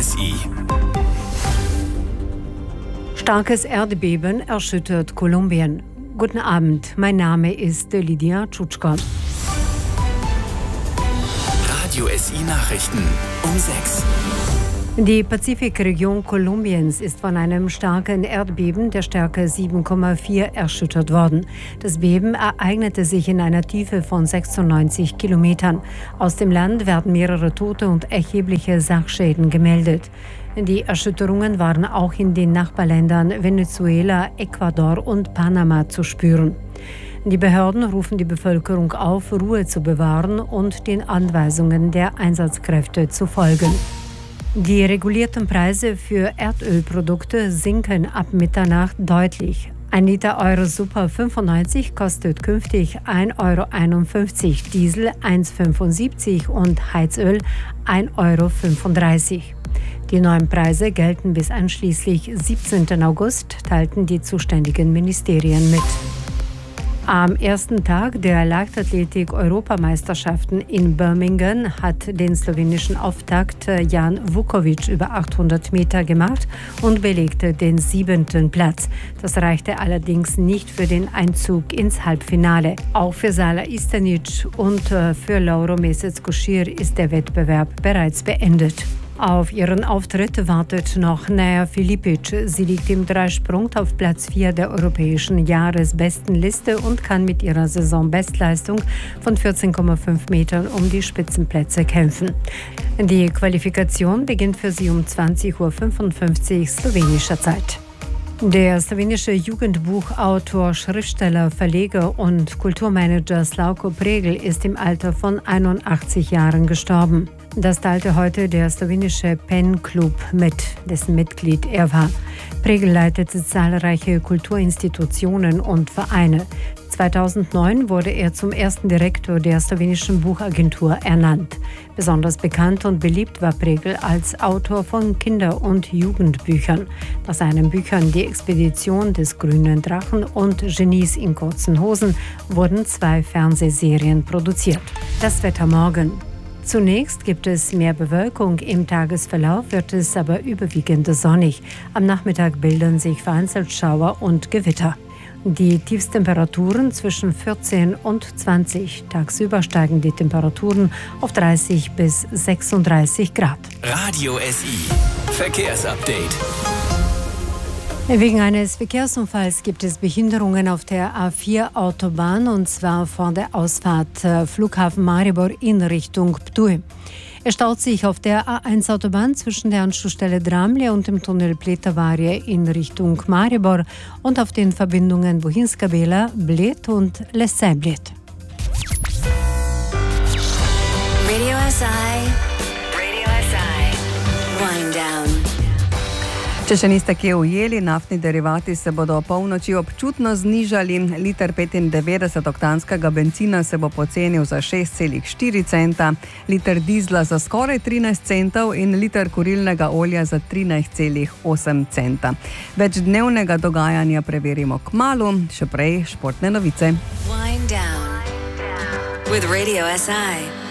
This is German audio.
SI. Starkes Erdbeben erschüttert Kolumbien. Guten Abend, mein Name ist Lydia Tschutschko. Radio SI Nachrichten um 6. Die Pazifikregion Kolumbiens ist von einem starken Erdbeben der Stärke 7,4 erschüttert worden. Das Beben ereignete sich in einer Tiefe von 96 Kilometern. Aus dem Land werden mehrere Tote und erhebliche Sachschäden gemeldet. Die Erschütterungen waren auch in den Nachbarländern Venezuela, Ecuador und Panama zu spüren. Die Behörden rufen die Bevölkerung auf, Ruhe zu bewahren und den Anweisungen der Einsatzkräfte zu folgen. Die regulierten Preise für Erdölprodukte sinken ab Mitternacht deutlich. 1 Liter Euro Super 95 kostet künftig 1,51 Euro, Diesel 1,75 und Heizöl 1,35 Euro. Die neuen Preise gelten bis einschließlich 17. August, teilten die zuständigen Ministerien mit. Am ersten Tag der Leichtathletik-Europameisterschaften in Birmingham hat den slowenischen Auftakt Jan Vukovic über 800 Meter gemacht und belegte den 7. Platz. Das reichte allerdings nicht für den Einzug ins Halbfinale. Auch für Sala Istanic und für Lauro Mesec-Kuschir ist der Wettbewerb bereits beendet. Auf ihren Auftritt wartet noch Nea Filipic. Sie liegt im Dreisprung auf Platz 4 der europäischen Jahresbestenliste und kann mit ihrer Saisonbestleistung von 14,5 Metern um die Spitzenplätze kämpfen. Die Qualifikation beginnt für sie um 20:55 Uhr slowenischer Zeit. Der slowenische Jugendbuchautor, Schriftsteller, Verleger und Kulturmanager Slavko Pregl ist im Alter von 81 Jahren gestorben. Das teilte heute der slowenische Pen Club mit, dessen Mitglied er war. Pregl leitete zahlreiche Kulturinstitutionen und Vereine. 2009 wurde er zum ersten Direktor der slowenischen Buchagentur ernannt. Besonders bekannt und beliebt war Pregl als Autor von Kinder- und Jugendbüchern. Nach seinen Büchern Die Expedition des grünen Drachen und Genies in kurzen Hosen wurden 2 Fernsehserien produziert. Das Wetter morgen. Zunächst gibt es mehr Bewölkung, im Tagesverlauf wird es aber überwiegend sonnig. Am Nachmittag bilden sich vereinzelt Schauer und Gewitter. Die Tiefstemperaturen zwischen 14 und 20. Tagsüber steigen die Temperaturen auf 30 bis 36 Grad. Radio SI Verkehrsupdate. Wegen eines Verkehrsunfalls gibt es Behinderungen auf der A4-Autobahn und zwar vor der Ausfahrt Flughafen Maribor in Richtung Ptuj. Es staut sich auf der A1-Autobahn zwischen der Anschlussstelle Dramlje und dem Tunnel Pletavarje in Richtung Maribor und auf den Verbindungen Bohinska Bela, Bled und Lesej Bled. Radio SI. Wind down. Če še niste kje ujeli, naftni derivati se bodo polnoči občutno znižali. Liter 95-oktanskega bencina se bo pocenil za 6,4 centa, liter dizla za skoraj 13 centov in liter kurilnega olja za 13,8 centa. Več dnevnega dogajanja preverimo kmalu, še prej športne novice. Wind down with Radio SI.